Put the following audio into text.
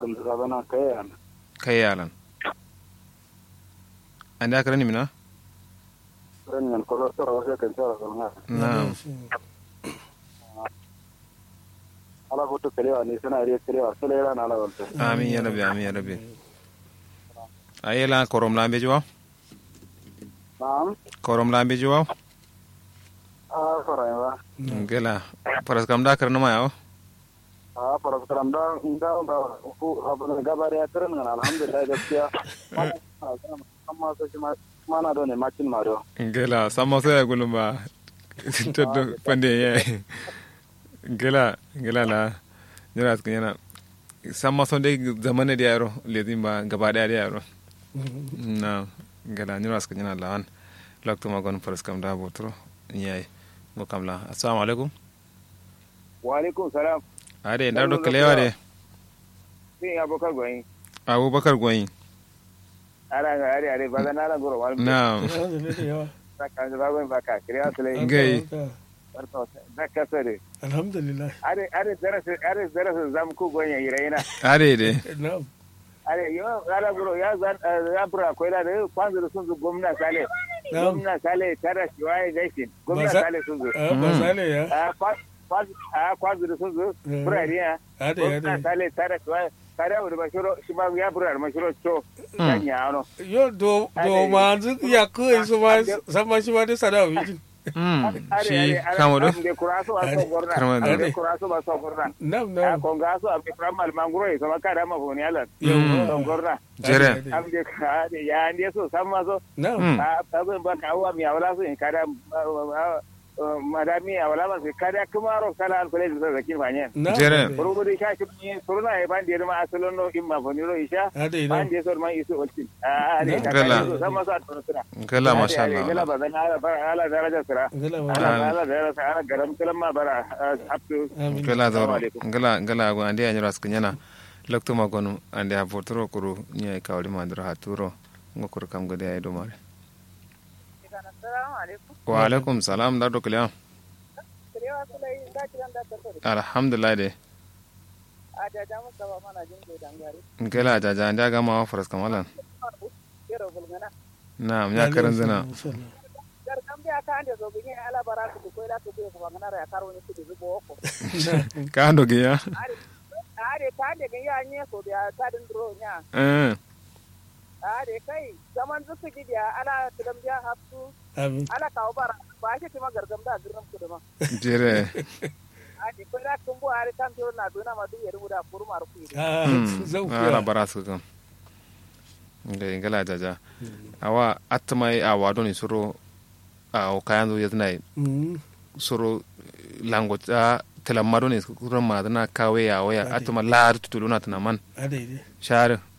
kun sabana kayan kayalan anda karani mina ran ko to ro se kan sara na na'am ala foto kalewa ni sana ri kalewa sele ran ala wal amin ya rabbi ayela korom lambe jiwa naam korom lambe jiwa fara ngela paras kam da karna ma yawo fara karam da ku abun gabare atran alhamdulillah gaskiya amma so shi mana do ne makin maro ngela sama so ya gulumba teddo pande ye ngela la nira skanyana sama so de zamane de yaro le dimba gaba da yaro na ngela nira skanyana lawan lokto magon paras kam da botro nyai go kamla assalamu alaikum wa alaikum salam ade ndardo kalewa de ni abubakar goyin are bazana ala goro wal na kan da bago baka kriya sele ngai baka sare alhamdulillah are darasa zam ku gonya iraina are de na'am are yo ala goro ya zan ya bura ko ila da kwanzu sun zu gwamna sale tara shi waye gaishin gwamna sale sun zu ba sale ya kwanzu sun zu bura riya gwamna sale tara shi waye kare wa mashuro shi ba ya bura mashuro to sanya ano yo do manzu ya ko iso ma sama shi ma da sadawi shi kamodo de kuraso aso gorna de kuraso ba so gorna nam kongaso am pramal manguro so makara ma foni ala yo gorna jere am de kade ya ande so samma so nam abin ba ka wa mi awala so in kada madami awala ba se kada kumaro kala al college so zakin fanye jere rubu de ka shi suruna e bande ma asalon no imma foniro isha bande so ma isu olti de kada samma so atona ngela masha Allah ngela ba na ala daraja sira ala daraja ala garam kalma bara abdu ngela zoro ngela go ande anyira skanyana lokto magonu ande a fotoro kuru nyai kawli mandro haturo ngokur kam gode ay do mare wa alaikum salam da do kala alhamdulillah de ngela jaja anda ga ma faras kamalan na'am ya karan zina ka ando ge ya are ta da ga yanye ko da ta din dro nya are kai zaman zuku gidiya ala tudam ja hafsu amin ala ka bara ba shi kuma gargam da girman ku da ma jere ade ko da kun bu are kan to na dona ma du yeru da kurmar ku zau ala barasu kan ngai ngala jaja awa atmai awa doni suro a o kayanzo yetnai suro language telamado ne kuran madana kawe ya waya atuma la tutuluna tana man ade shar